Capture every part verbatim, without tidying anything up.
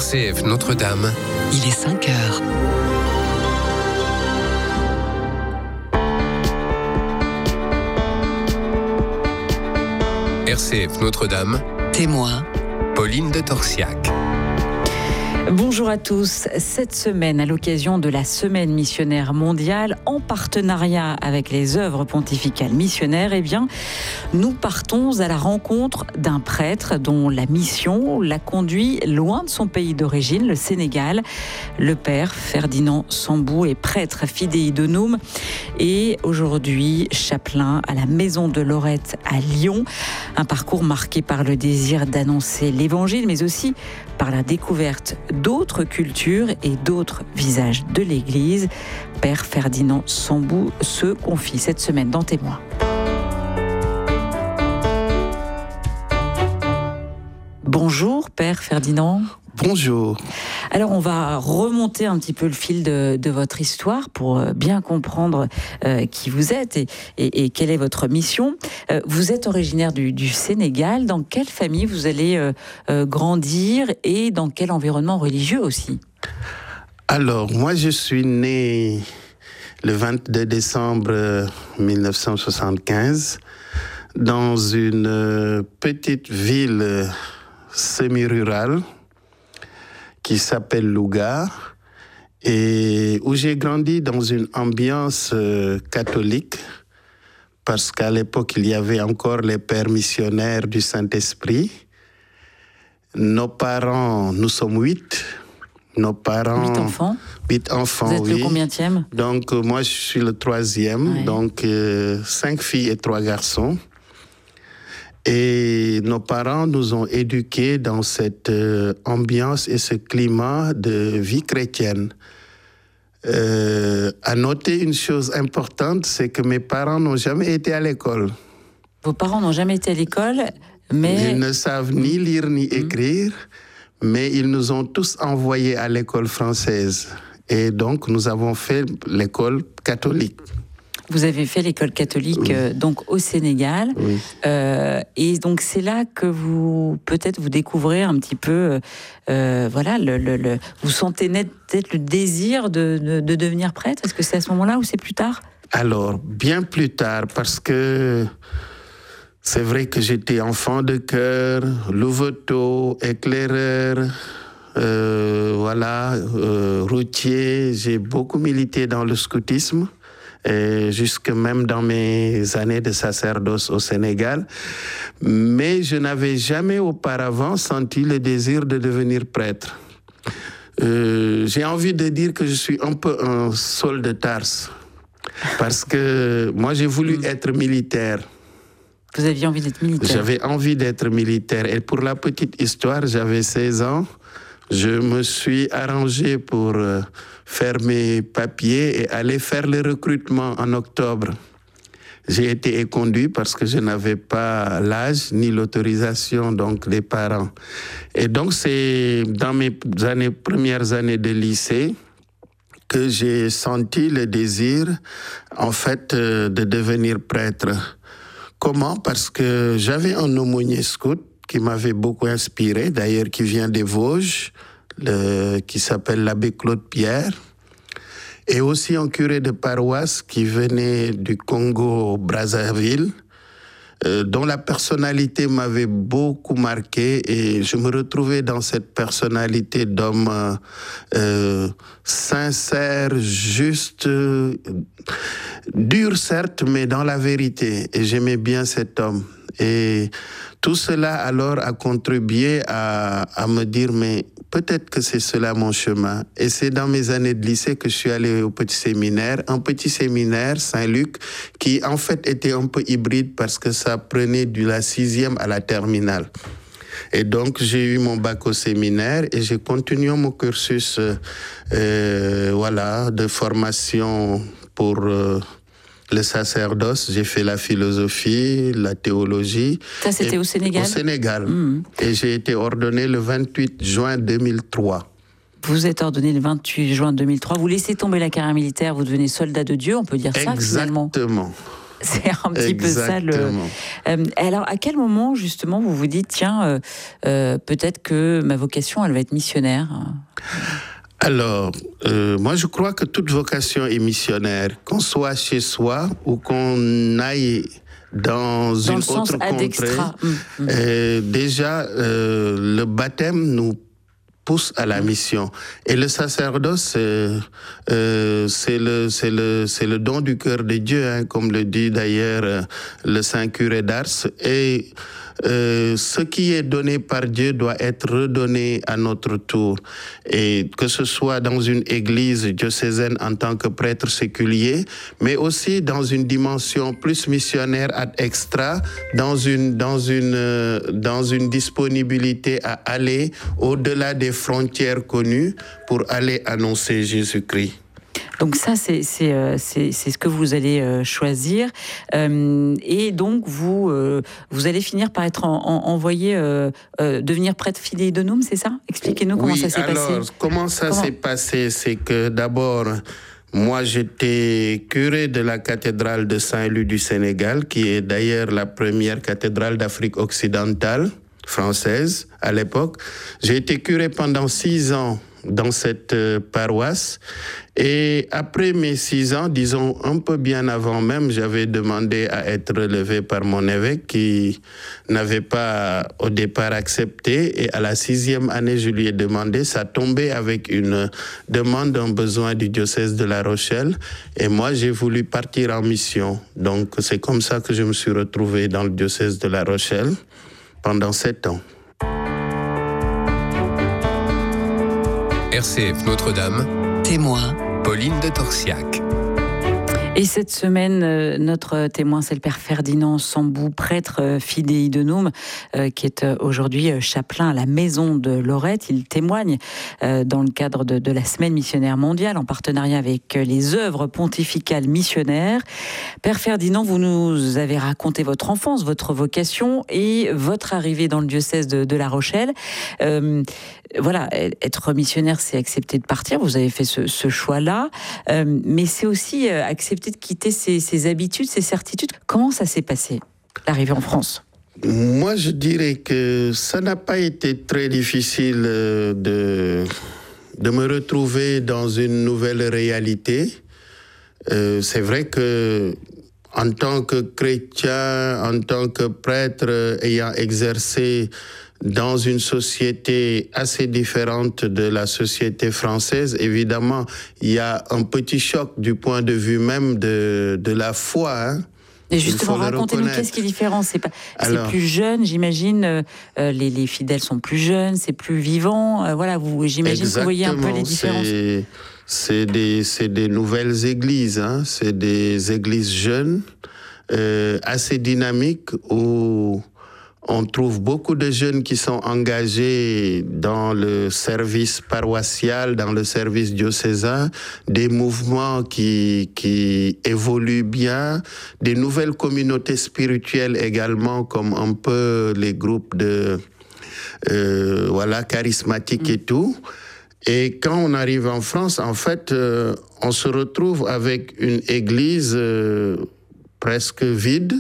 C F Notre-Dame. Il est cinq heures. R C F Notre-Dame. Témoin. Pauline de Torsiac. Bonjour à tous. Cette semaine, à l'occasion de la Semaine missionnaire mondiale, en partenariat avec les œuvres pontificales missionnaires, eh bien, nous partons à la rencontre d'un prêtre dont la mission l'a conduit loin de son pays d'origine, le Sénégal. Le père Ferdinand Sambou est prêtre fidei donum et aujourd'hui chapelain à la Maison de Lorette à Lyon. Un parcours marqué par le désir d'annoncer l'Évangile, mais aussi par la découverte d'autres cultures et d'autres visages de l'Église. Père Ferdinand Sambou se confie cette semaine dans Témoin. Bonjour Père Ferdinand. Bonjour. Alors on va remonter un petit peu le fil de, de votre histoire pour bien comprendre euh, qui vous êtes et, et, et quelle est votre mission. Euh, vous êtes originaire du, du Sénégal. Dans quelle famille vous allez euh, euh, grandir et dans quel environnement religieux aussi ? Alors moi je suis né le vingt-deux décembre mille neuf cent soixante-quinze dans une petite ville semi-rurale qui s'appelle Louga, et où j'ai grandi dans une ambiance euh, catholique, parce qu'à l'époque, il y avait encore les pères missionnaires du Saint-Esprit. Nos parents, nous sommes huit. Nos parents... Huit enfants Huit enfants, Vous êtes oui. le combienième ? Donc, euh, moi, je suis le troisième. Ouais. Donc, euh, cinq filles et trois garçons. Et nos parents nous ont éduqués dans cette euh, ambiance et ce climat de vie chrétienne. Euh, à noter une chose importante, c'est que mes parents n'ont jamais été à l'école. Vos parents n'ont jamais été à l'école, mais... Ils ne savent ni lire ni écrire, mmh. mais ils nous ont tous envoyés à l'école française. Et donc, nous avons fait l'école catholique. Vous avez fait l'école catholique oui. euh, donc au Sénégal, oui. euh, et donc c'est là que vous peut-être vous découvrez un petit peu, euh, voilà, le, le, le, vous sentez net, peut-être le désir de, de, de devenir prêtre. Est-ce que c'est à ce moment-là ou c'est plus tard ? Alors bien plus tard, parce que c'est vrai que j'étais enfant de chœur, louveteau, éclaireur. Euh, voilà, euh, routier. J'ai beaucoup milité dans le scoutisme. Et jusque même dans mes années de sacerdoce au Sénégal. Mais je n'avais jamais auparavant senti le désir de devenir prêtre. Euh, j'ai envie de dire que je suis un peu un Saul de Tarse. Parce que moi, j'ai voulu être militaire. Vous aviez envie d'être militaire ? J'avais envie d'être militaire. Et pour la petite histoire, j'avais seize ans. Je me suis arrangé pour euh, faire mes papiers et aller faire le recrutement en octobre. J'ai été éconduit parce que je n'avais pas l'âge ni l'autorisation donc des parents. Et donc c'est dans mes années, premières années de lycée que j'ai senti le désir en fait euh, de devenir prêtre. Comment ? Parce que j'avais un aumônier scout qui m'avait beaucoup inspiré, d'ailleurs qui vient des Vosges, le, qui s'appelle l'abbé Claude Pierre, et aussi un curé de paroisse qui venait du Congo-Brazzaville, euh, dont la personnalité m'avait beaucoup marqué, et je me retrouvais dans cette personnalité d'homme euh, euh, sincère, juste, euh, dur certes, mais dans la vérité, et j'aimais bien cet homme. Et tout cela alors a contribué à, à me dire, mais peut-être que c'est cela mon chemin. Et c'est dans mes années de lycée que je suis allé au petit séminaire, un petit séminaire Saint-Luc, qui en fait était un peu hybride parce que ça prenait de la sixième à la terminale. Et donc j'ai eu mon bac au séminaire et j'ai continué mon cursus euh, voilà, de formation pour... Euh, le sacerdoce, j'ai fait la philosophie, la théologie. Ça, c'était et, au Sénégal ? Au Sénégal. Mmh. Et j'ai été ordonné le vingt-huit juin deux mille trois. Vous êtes ordonné le vingt-huit juin deux mille trois. Vous laissez tomber la carrière militaire, vous devenez soldat de Dieu, on peut dire ça finalement ? Exactement. C'est un petit Exactement. peu ça. Le... Euh, alors, à quel moment, justement, vous vous dites, tiens, euh, euh, peut-être que ma vocation, elle va être missionnaire? Alors, euh, moi, je crois que toute vocation est missionnaire, qu'on soit chez soi ou qu'on aille dans, dans une autre contrée. Mmh, mmh. Euh, déjà, euh, le baptême nous pousse à la mission. Et le sacerdoce, euh, euh, c'est le, c'est le, c'est le don du cœur de Dieu, hein, comme le dit d'ailleurs euh, le saint curé d'Ars. Et euh, ce qui est donné par Dieu doit être redonné à notre tour. Et que ce soit dans une église diocésaine en tant que prêtre séculier, mais aussi dans une dimension plus missionnaire ad extra, dans une, dans une, euh, dans une disponibilité à aller au-delà des frontières connues pour aller annoncer Jésus-Christ. Donc ça, c'est, c'est, euh, c'est, c'est ce que vous allez euh, choisir. Euh, et donc, vous, euh, vous allez finir par être en, en, envoyé, euh, euh, devenir prêtre fidei donum, c'est ça? Expliquez-nous comment oui, ça s'est alors, passé. Comment ça comment... s'est passé? C'est que d'abord, moi, j'étais curé de la cathédrale de Saint-Louis du Sénégal, qui est d'ailleurs la première cathédrale d'Afrique occidentale, française, à l'époque. J'ai été curé pendant six ans dans cette euh, paroisse. Et après mes six ans, disons un peu bien avant même, j'avais demandé à être relevé par mon évêque qui n'avait pas au départ accepté. Et à la sixième année, je lui ai demandé. Ça tombait avec une demande, un besoin du diocèse de La Rochelle. Et moi, j'ai voulu partir en mission. Donc, c'est comme ça que je me suis retrouvé dans le diocèse de La Rochelle pendant sept ans. R C F Notre-Dame. Témoin. Pauline de Torsiac. Et cette semaine, euh, notre témoin, c'est le père Ferdinand Sambou, prêtre euh, fidei donum, euh, qui est euh, aujourd'hui euh, chapelain à la Maison de Lorette. Il témoigne euh, dans le cadre de, de la Semaine missionnaire mondiale, en partenariat avec euh, les œuvres pontificales missionnaires. Père Ferdinand, vous nous avez raconté votre enfance, votre vocation et votre arrivée dans le diocèse de, de La Rochelle. Euh, voilà, être missionnaire, c'est accepter de partir. Vous avez fait ce, ce choix-là, euh, mais c'est aussi euh, accepter de quitter ses, ses habitudes, ses certitudes. Comment ça s'est passé, l'arrivée en France? Moi, je dirais que ça n'a pas été très difficile de, de me retrouver dans une nouvelle réalité. Euh, c'est vrai que en tant que chrétien, en tant que prêtre ayant exercé dans une société assez différente de la société française, évidemment, il y a un petit choc du point de vue même de, de la foi. Hein. Et justement, racontez-nous, qu'est-ce qui est différent? C'est, pas, Alors, c'est plus jeune, j'imagine, euh, les, les fidèles sont plus jeunes, c'est plus vivant. Euh, voilà, vous, j'imagine que vous voyez un peu les différences. C'est, c'est, des, c'est des nouvelles églises, hein. C'est des églises jeunes, euh, assez dynamiques, où on trouve beaucoup de jeunes qui sont engagés dans le service paroissial, dans le service diocésain, des mouvements qui, qui évoluent bien, des nouvelles communautés spirituelles également, comme un peu les groupes de, euh, voilà, charismatiques et tout. Et quand on arrive en France, en fait, euh, on se retrouve avec une église euh, presque vide,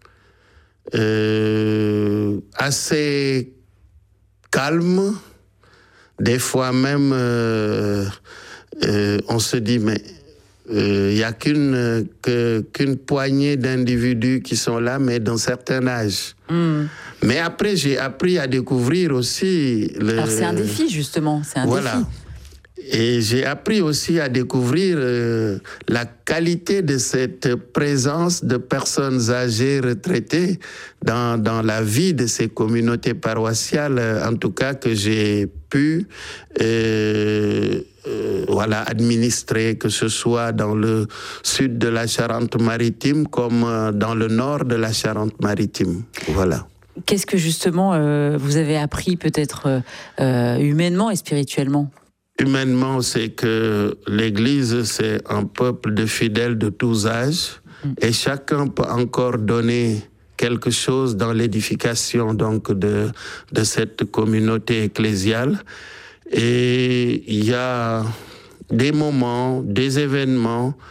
Euh, assez calme, des fois même euh, euh, on se dit mais il euh, n'y a qu'une, que, qu'une poignée d'individus qui sont là, mais d'un certain âge. Mm. Mais après j'ai appris à découvrir aussi le... Alors c'est un défi justement, c'est un voilà. défi. Et j'ai appris aussi à découvrir euh, la qualité de cette présence de personnes âgées retraitées dans, dans la vie de ces communautés paroissiales, en tout cas que j'ai pu euh, euh, voilà, administrer, que ce soit dans le sud de la Charente-Maritime comme dans le nord de la Charente-Maritime. Voilà. Qu'est-ce que justement euh, vous avez appris peut-être euh, humainement et spirituellement ? Humainement, c'est que l'Église, c'est un peuple de fidèles de tous âges, mm. et chacun peut encore donner quelque chose dans l'édification donc de, de cette communauté ecclésiale. Et il y a des moments, des événements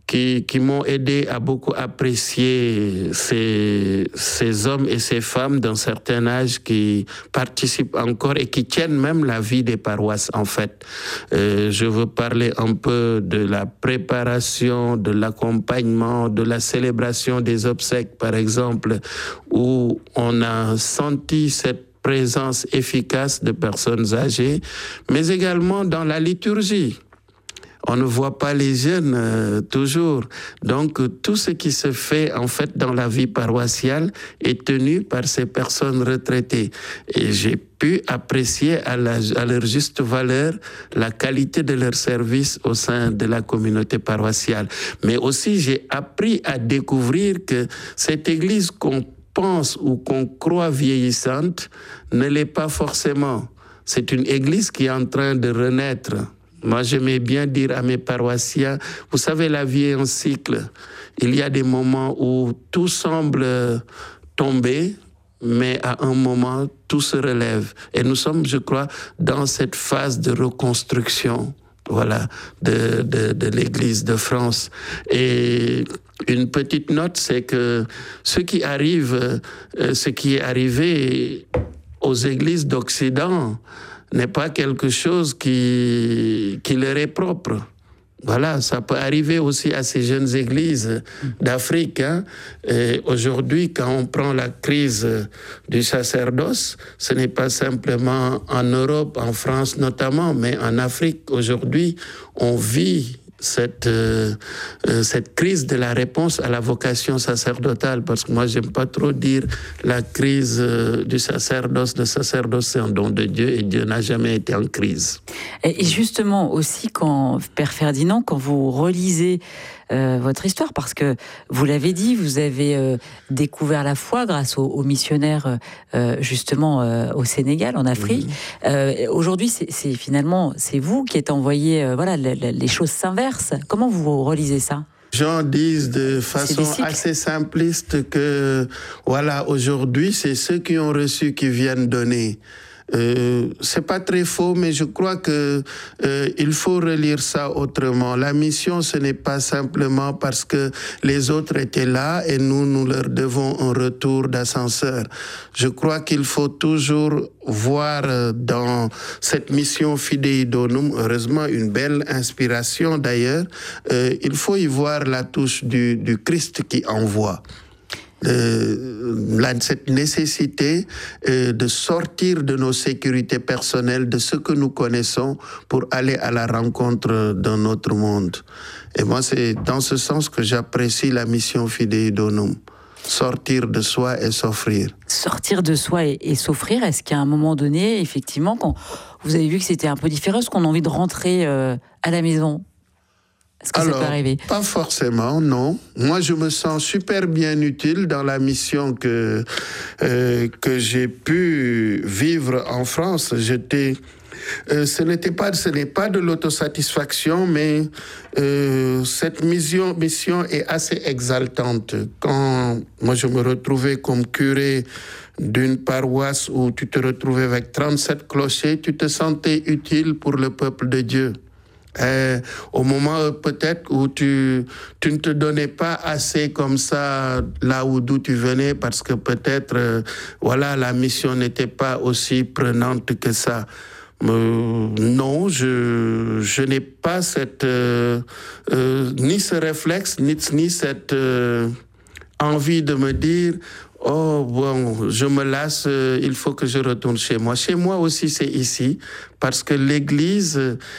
qui, qui m'ont aidé à beaucoup apprécier ces, ces hommes et ces femmes d'un certain âge qui participent encore et qui tiennent même la vie des paroisses, en fait. Euh, je veux parler un peu de la préparation, de l'accompagnement, de la célébration des obsèques, par exemple, où on a senti cette présence efficace de personnes âgées, mais également dans la liturgie. On ne voit pas les jeunes euh, toujours. Donc, euh, tout ce qui se fait, en fait, dans la vie paroissiale est tenu par ces personnes retraitées. Et j'ai pu apprécier à, la, à leur juste valeur la qualité de leur service au sein de la communauté paroissiale. Mais aussi, j'ai appris à découvrir que cette église qu'on pense ou qu'on croit vieillissante ne l'est pas forcément. C'est une église qui est en train de renaître. Moi, j'aimais bien dire à mes paroissiens, vous savez, la vie est un cycle. Il y a des moments où tout semble tomber, mais à un moment, tout se relève. Et nous sommes, je crois, dans cette phase de reconstruction, voilà, de, de, de l'Église de France. Et une petite note, c'est que ce qui arrive, ce qui est arrivé aux églises d'Occident n'est pas quelque chose qui, qui leur est propre. Voilà, ça peut arriver aussi à ces jeunes églises d'Afrique. Hein. Et aujourd'hui, quand on prend la crise du sacerdoce, ce n'est pas simplement en Europe, en France notamment, mais en Afrique. Aujourd'hui, on vit cette, euh, euh, cette crise de la réponse à la vocation sacerdotale, parce que moi, j'aime pas trop dire la crise euh, du sacerdoce. Le sacerdoce, c'est un don de Dieu et Dieu n'a jamais été en crise. Et justement, aussi, quand, Père Ferdinand, quand vous relisez euh, votre histoire, parce que vous l'avez dit, vous avez euh, découvert la foi grâce aux, aux missionnaires, euh, justement, euh, au Sénégal, en Afrique. Mmh. Euh, aujourd'hui, c'est, c'est finalement, c'est vous qui êtes envoyé, euh, voilà, les, les choses s'inversent. Comment vous relisez ça ? Gens disent de façon assez simpliste que, voilà, aujourd'hui, c'est ceux qui ont reçu qui viennent donner. Euh, c'est pas très faux, mais je crois que euh, il faut relire ça autrement. La mission, ce n'est pas simplement parce que les autres étaient là et nous, nous leur devons un retour d'ascenseur. Je crois qu'il faut toujours voir dans cette mission Fidei Donum, heureusement une belle inspiration d'ailleurs, euh, il faut y voir la touche du, du Christ qui envoie. Euh, la, cette nécessité euh, de sortir de nos sécurités personnelles, de ce que nous connaissons, pour aller à la rencontre d'un autre monde. Et moi, c'est dans ce sens que j'apprécie la mission Fidei Donum. Sortir de soi et s'offrir. Sortir de soi et, et s'offrir, est-ce qu'à un moment donné, effectivement, quand vous avez vu que c'était un peu différent, est-ce qu'on a envie de rentrer euh, à la maison ? Est-ce que Alors, ça peut arriver ? Pas forcément, non. Moi, je me sens super bien utile dans la mission que, euh, que j'ai pu vivre en France. J'étais... Euh, ce n'était pas, ce n'est pas de l'autosatisfaction, mais euh, cette mission, mission est assez exaltante. Quand moi je me retrouvais comme curé d'une paroisse où tu te retrouvais avec trente-sept clochers, tu te sentais utile pour le peuple de Dieu. Euh, au moment peut-être où tu, tu ne te donnais pas assez comme ça là où d'où tu venais, parce que peut-être euh, voilà, la mission n'était pas aussi prenante que ça. Euh, non, je, je n'ai pas cette, euh, euh, ni ce réflexe, ni, ni cette euh, envie de me dire « Oh, bon, je me lasse, euh, il faut que je retourne chez moi ». Chez moi aussi, c'est ici, parce que l'Église,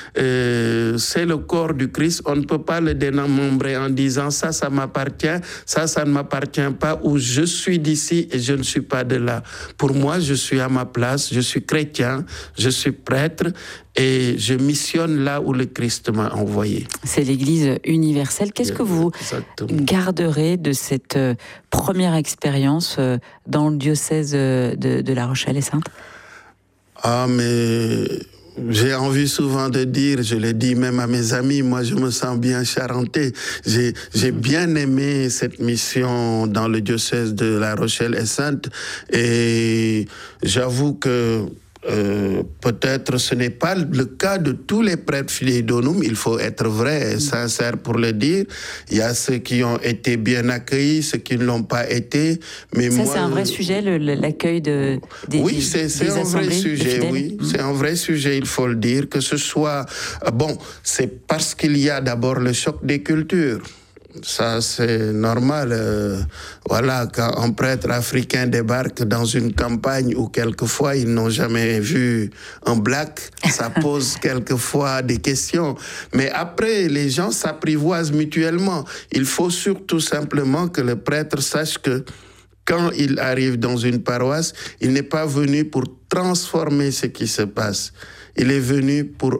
euh, c'est le corps du Christ. On ne peut pas le démembrer en disant « ça, ça m'appartient, ça, ça ne m'appartient pas » ou « je suis d'ici et je ne suis pas de là ». Pour moi, je suis à ma place, je suis chrétien, je suis prêtre et je missionne là où le Christ m'a envoyé. C'est l'Église universelle. Qu'est-ce que vous Exactement. garderez de cette première expérience dans le diocèse de, de La Rochelle et Sainte ? Ah, mais j'ai envie souvent de dire, je le dis même à mes amis, moi je me sens bien charentais. J'ai, j'ai bien aimé cette mission dans le diocèse de La Rochelle et Sainte et j'avoue que Euh, peut-être ce n'est pas le cas de tous les prêtres fidei donum, il faut être vrai et sincère pour le dire. Il y a ceux qui ont été bien accueillis, ceux qui ne l'ont pas été. Mais ça, moi, c'est un vrai sujet, le, l'accueil de, des Oui, c'est, c'est des un vrai sujet, oui. Mmh. C'est un vrai sujet, il faut le dire. Que ce soit... Bon, c'est parce qu'il y a d'abord le choc des cultures. Ça, c'est normal. Euh, voilà, quand un prêtre africain débarque dans une campagne où quelquefois ils n'ont jamais vu un black, ça pose quelquefois des questions. Mais après, les gens s'apprivoisent mutuellement. Il faut surtout simplement que le prêtre sache que quand il arrive dans une paroisse, il n'est pas venu pour transformer ce qui se passe. Il est venu pour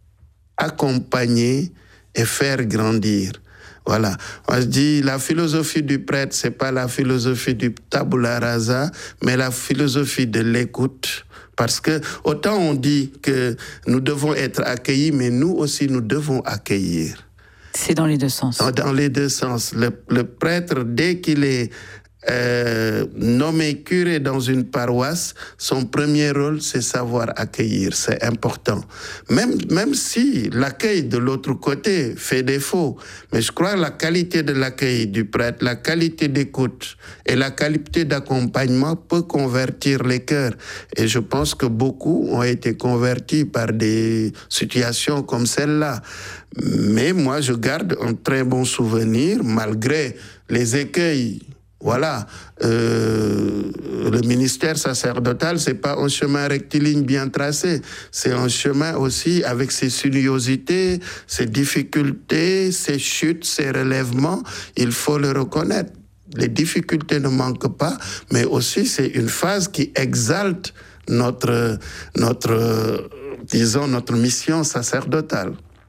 accompagner et faire grandir. Voilà. Moi, je dis, la philosophie du prêtre, c'est pas la philosophie du tabula rasa, mais la philosophie de l'écoute. Parce que, autant on dit que nous devons être accueillis, mais nous aussi, nous devons accueillir. C'est dans les deux sens. Dans les deux sens. Le, le prêtre, dès qu'il est Euh, nommé curé dans une paroisse, son premier rôle, c'est savoir accueillir. C'est important. Même, même si l'accueil de l'autre côté fait défaut, mais je crois que la qualité de l'accueil du prêtre, la qualité d'écoute et la qualité d'accompagnement peut convertir les cœurs. Et je pense que beaucoup ont été convertis par des situations comme celle-là. Mais moi, je garde un très bon souvenir, malgré les écueils. Voilà, euh, le ministère sacerdotal, c'est pas un chemin rectiligne bien tracé, c'est un chemin aussi avec ses sinuosités, ses difficultés, ses chutes, ses relèvements, il faut le reconnaître. Les difficultés ne manquent pas, mais aussi c'est une phase qui exalte notre, notre, disons, notre mission sacerdotale.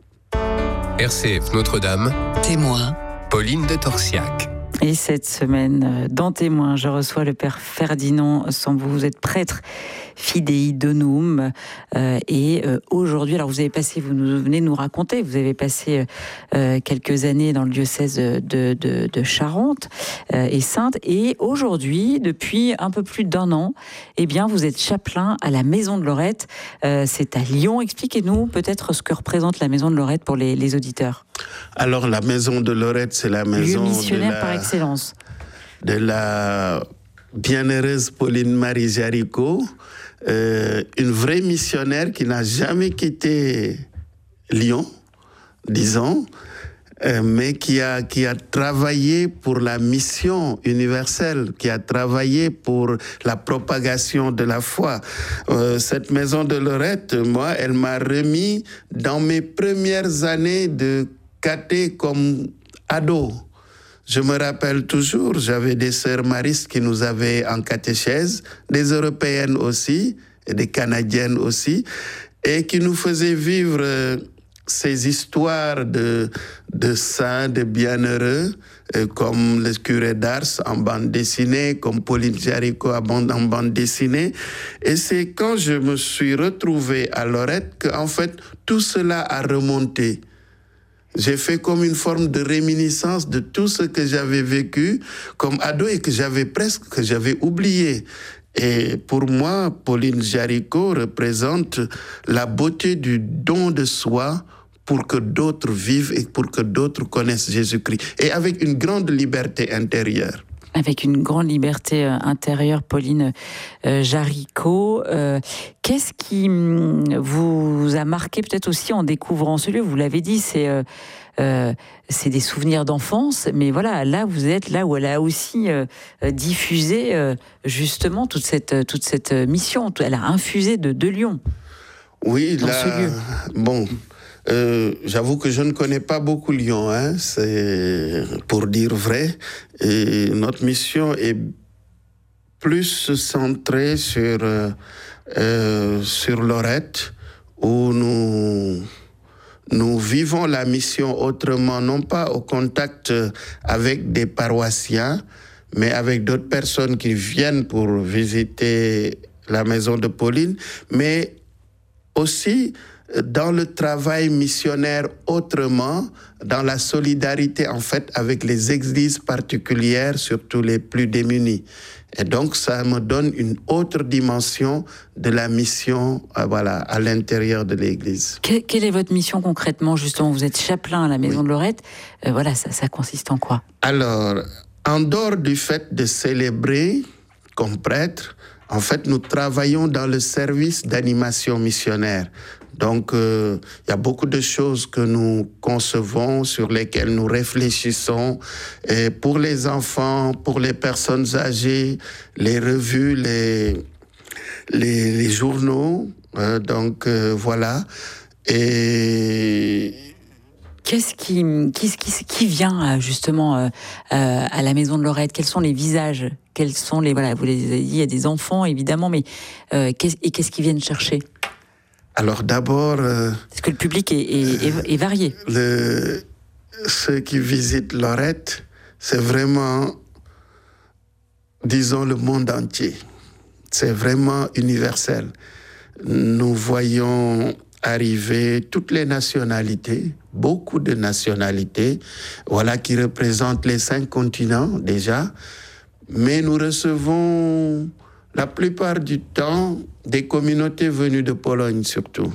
R C F Notre-Dame. Témoin. Pauline de Torsiac. Et cette semaine, dans Témoin, je reçois le père Ferdinand Sambou. Vous êtes prêtre fidei donum. Euh, et euh, aujourd'hui, alors vous avez passé, vous nous venez nous raconter, vous avez passé euh, quelques années dans le diocèse de, de, de Charente euh, et Saintes. Et aujourd'hui, depuis un peu plus d'un an, eh bien, vous êtes chapelain à la Maison de Lorette. Euh, c'est à Lyon. Expliquez-nous peut-être ce que représente la Maison de Lorette pour les, les auditeurs. Alors, la Maison de Lorette, c'est la maison lieu missionnaire de la, par excellence. de la bienheureuse Pauline Marie Jaricot, euh, une vraie missionnaire qui n'a jamais quitté Lyon, disons, euh, mais qui a, qui a travaillé pour la mission universelle, qui a travaillé pour la propagation de la foi. Euh, cette Maison de Lorette, moi, elle m'a remis dans mes premières années de caté comme ado. Je me rappelle toujours, j'avais des sœurs maristes qui nous avaient en catéchèse, des européennes aussi, et des canadiennes aussi, et qui nous faisaient vivre euh, ces histoires de, de saints, de bienheureux, euh, comme le curé d'Ars en bande dessinée, comme Pauline Jaricot en bande dessinée. Et c'est quand je me suis retrouvé à Lorette qu'en fait, tout cela a remonté. J'ai fait comme une forme de réminiscence de tout ce que j'avais vécu comme ado et que j'avais presque, que j'avais oublié. Et pour moi, Pauline Jaricot représente la beauté du don de soi pour que d'autres vivent et pour que d'autres connaissent Jésus-Christ. Et avec une grande liberté intérieure. Avec une grande liberté intérieure, Pauline euh, Jaricot. Euh, qu'est-ce qui vous a marqué peut-être aussi en découvrant ce lieu ? Vous l'avez dit, c'est, euh, euh, c'est des souvenirs d'enfance, mais voilà, là vous êtes là où elle a aussi euh, diffusé euh, justement toute cette, toute cette mission. Elle a infusé de, de Lyon. Oui, dans là, ce lieu. Bon. Euh, j'avoue que je ne connais pas beaucoup Lyon, hein, c'est pour dire vrai. Et notre mission est plus centrée sur, euh, euh, sur Lorette, où nous, nous vivons la mission autrement, non pas au contact avec des paroissiens, mais avec d'autres personnes qui viennent pour visiter la maison de Pauline, mais aussi dans le travail missionnaire autrement, dans la solidarité en fait avec les églises particulières, surtout les plus démunis. Et donc, ça me donne une autre dimension de la mission euh, voilà, à l'intérieur de l'Église. Que, quelle est votre mission concrètement, justement? Vous êtes chapelain à la Maison oui. de Lorette. Euh, voilà, ça, ça consiste en quoi? Alors, en dehors du fait de célébrer comme prêtre, en fait, nous travaillons dans le service d'animation missionnaire. Donc, euh, il y a beaucoup de choses que nous concevons, sur lesquelles nous réfléchissons. Et pour les enfants, pour les personnes âgées, les revues, les, les, les journaux. Euh, donc, euh, voilà. Et... Qu'est-ce qui, qui, qui, qui vient justement euh, à la Maison de Lorette? Quels sont les visages? Quels sont les... Voilà, vous l'avez dit, il y a des enfants, évidemment, mais euh, qu'est-ce, et qu'est-ce qu'ils viennent chercher? Alors d'abord... Euh, Parce que le public est, est, est, est varié. Le, ceux qui visitent Lorette, c'est vraiment, disons, le monde entier. C'est vraiment universel. Nous voyons arriver toutes les nationalités, beaucoup de nationalités, voilà, qui représentent les cinq continents déjà. Mais nous recevons la plupart du temps des communautés venues de Pologne surtout.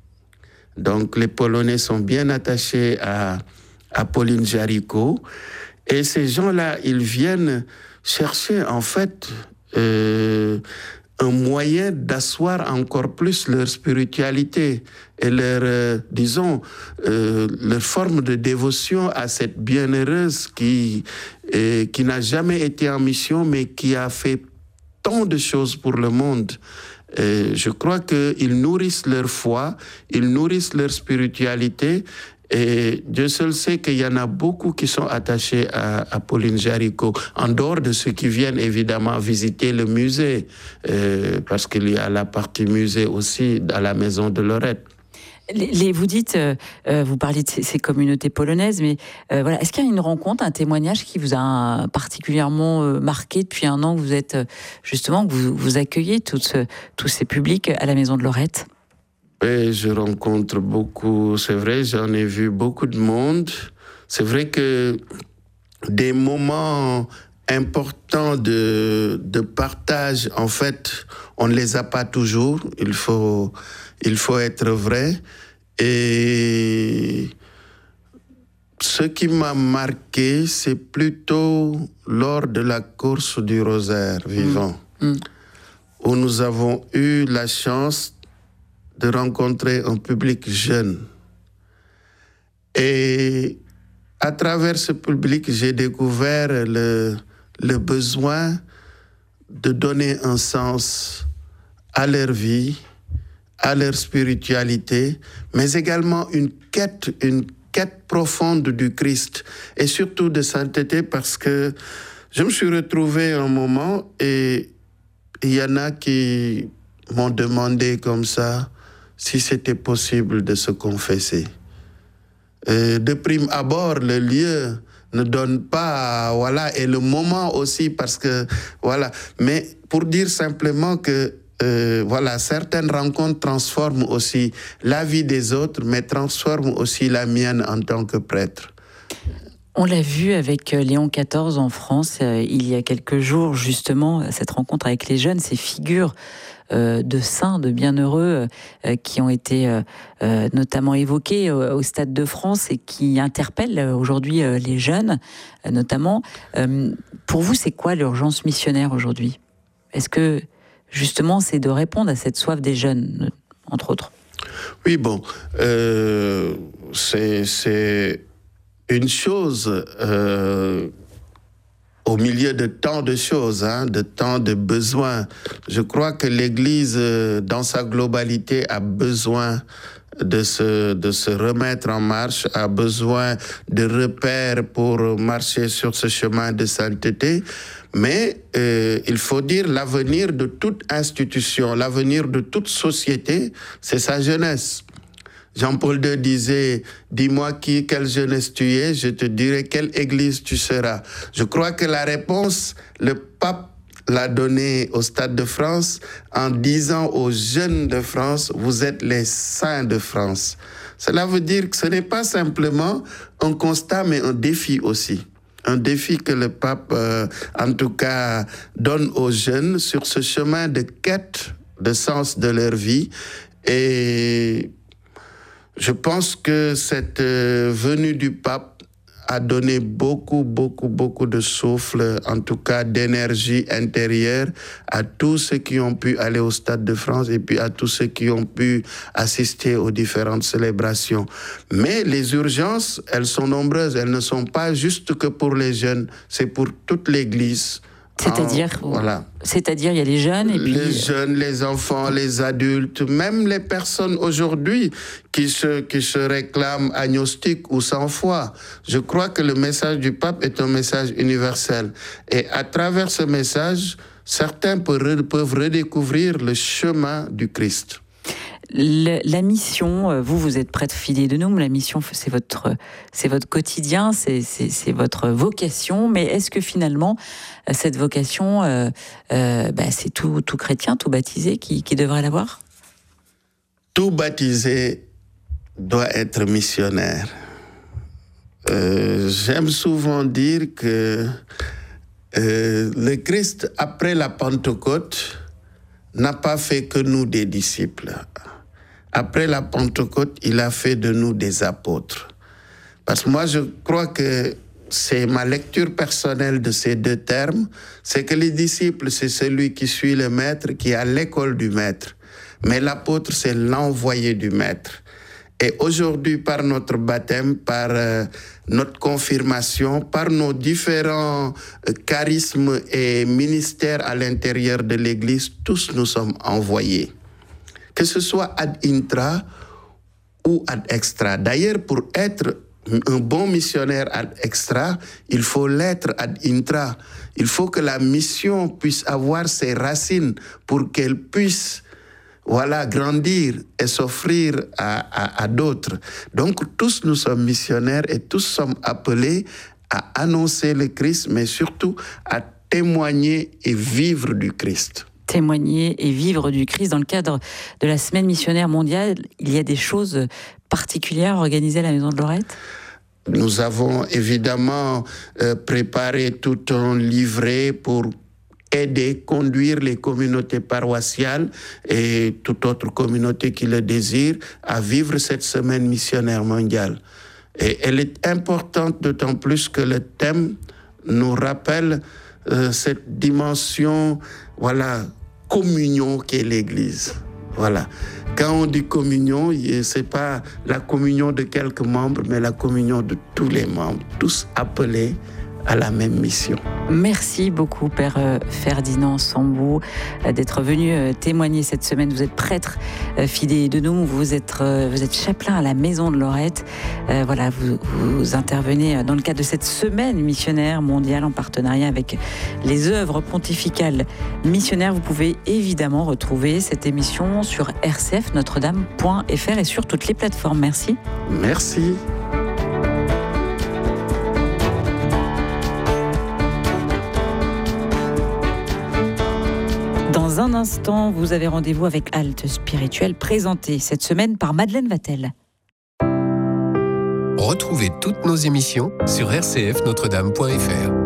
Donc les Polonais sont bien attachés à, à Pauline Jaricot. Et ces gens-là, ils viennent chercher en fait euh, un moyen d'asseoir encore plus leur spiritualité et leur, euh, disons, euh, leur forme de dévotion à cette bienheureuse qui, euh, qui n'a jamais été en mission, mais qui a fait tant de choses pour le monde. Euh, je crois qu'ils nourrissent leur foi, ils nourrissent leur spiritualité. Et Dieu seul sait qu'il y en a beaucoup qui sont attachés à, à Pauline Jaricot, en dehors de ceux qui viennent évidemment visiter le musée, euh, parce qu'il y a la partie musée aussi à la Maison de Lorette. Les, les, vous dites, euh, vous parlez de ces, ces communautés polonaises, mais euh, voilà, est-ce qu'il y a une rencontre, un témoignage qui vous a particulièrement euh, marqué depuis un an que vous êtes, justement, que vous, vous accueillez tout ce, tous ces publics à la Maison de Lorette? Oui, je rencontre beaucoup, c'est vrai, j'en ai vu beaucoup de monde. C'est vrai que des moments importants de, de partage, en fait, on ne les a pas toujours. Il faut, il faut être vrai. Et ce qui m'a marqué, c'est plutôt lors de la course du rosaire vivant, mmh. Mmh. où nous avons eu la chance de rencontrer un public jeune. Et à travers ce public, j'ai découvert le, le besoin de donner un sens à leur vie, à leur spiritualité, mais également une quête, une quête profonde du Christ et surtout de sainteté, parce que je me suis retrouvé un moment et il y en a qui m'ont demandé comme ça si c'était possible de se confesser. Et de prime abord, le lieu ne donne pas, voilà, et le moment aussi, parce que, voilà. Mais pour dire simplement que, euh, voilà, certaines rencontres transforment aussi la vie des autres, mais transforment aussi la mienne en tant que prêtre. On l'a vu avec Léon quatorze en France, euh, il y a quelques jours, justement, cette rencontre avec les jeunes, ces figures euh, de saints, de bienheureux, euh, qui ont été euh, euh, notamment évoqués au, au Stade de France et qui interpellent aujourd'hui euh, les jeunes, euh, notamment. Euh, pour vous, c'est quoi l'urgence missionnaire aujourd'hui? Est-ce que, justement, c'est de répondre à cette soif des jeunes, entre autres? Oui, bon, euh, c'est... c'est... une chose, euh, au milieu de tant de choses, hein, de tant de besoins, je crois que l'Église, euh, dans sa globalité, a besoin de se, de se remettre en marche, a besoin de repères pour marcher sur ce chemin de sainteté. Mais euh, il faut dire l'avenir de toute institution, l'avenir de toute société, c'est sa jeunesse. Jean-Paul deux disait, dis-moi qui, quelle jeunesse tu es, je te dirai quelle église tu seras. Je crois que la réponse, le pape l'a donnée au Stade de France en disant aux jeunes de France, vous êtes les saints de France. Cela veut dire que ce n'est pas simplement un constat, mais un défi aussi. un défi que le pape, euh, en tout cas, donne aux jeunes sur ce chemin de quête de sens de leur vie. Et je pense que cette euh, venue du pape a donné beaucoup, beaucoup, beaucoup de souffle, en tout cas d'énergie intérieure à tous ceux qui ont pu aller au Stade de France et puis à tous ceux qui ont pu assister aux différentes célébrations. Mais les urgences, elles sont nombreuses. Elles ne sont pas juste que pour les jeunes, c'est pour toute l'Église. C'est-à-dire, ah, voilà. C'est-à-dire, il y a les jeunes et puis... Les jeunes, les enfants, les adultes, même les personnes aujourd'hui qui se, qui se réclament agnostiques ou sans foi. Je crois que le message du pape est un message universel. Et à travers ce message, certains peuvent, peuvent redécouvrir le chemin du Christ. Le, la mission, vous, vous êtes prêtre fidèle de nous, la mission, c'est votre, c'est votre quotidien, c'est, c'est, c'est votre vocation, mais est-ce que finalement, cette vocation, euh, euh, bah, c'est tout, tout chrétien, tout baptisé qui, qui devrait l'avoir ? Tout baptisé doit être missionnaire. Euh, j'aime souvent dire que euh, le Christ, après la Pentecôte, n'a pas fait que nous des disciples. Après la Pentecôte, il a fait de nous des apôtres. Parce que moi, je crois que c'est ma lecture personnelle de ces deux termes, c'est que les disciples, c'est celui qui suit le maître, qui est à l'école du maître. Mais l'apôtre, c'est l'envoyé du maître. Et aujourd'hui, par notre baptême, par euh, notre confirmation, par nos différents euh, charismes et ministères à l'intérieur de l'Église, tous nous sommes envoyés. Que ce soit ad intra ou ad extra. D'ailleurs, pour être un bon missionnaire ad extra, il faut l'être ad intra. Il faut que la mission puisse avoir ses racines pour qu'elle puisse voilà, grandir et s'offrir à, à, à d'autres. Donc, tous nous sommes missionnaires et tous sommes appelés à annoncer le Christ, mais surtout à témoigner et vivre du Christ. Témoigner et vivre du Christ. Dans le cadre de la Semaine missionnaire mondiale, il y a des choses particulières organisées à la Maison de Lorette ? Nous avons évidemment euh, préparé tout un livret pour aider, conduire les communautés paroissiales et toute autre communauté qui le désire à vivre cette Semaine missionnaire mondiale. Et elle est importante d'autant plus que le thème nous rappelle euh, cette dimension, voilà, communion qu'est l'Église. Voilà. Quand on dit communion, c'est pas la communion de quelques membres, mais la communion de tous les membres, tous appelés à la même mission. Merci beaucoup, Père Ferdinand Sambou, d'être venu témoigner cette semaine. Vous êtes prêtre fidèle de nous, vous êtes, vous êtes chapelain à la Maison de Lorette. Euh, voilà, vous, vous intervenez dans le cadre de cette semaine missionnaire mondiale en partenariat avec les œuvres pontificales missionnaires. Vous pouvez évidemment retrouver cette émission sur r c f notre dame point f r et sur toutes les plateformes. Merci. Merci. Dans un instant, vous avez rendez-vous avec Halte Spirituelle, présentée cette semaine par Madeleine Vatel. Retrouvez toutes nos émissions sur r c f notre dame point f r.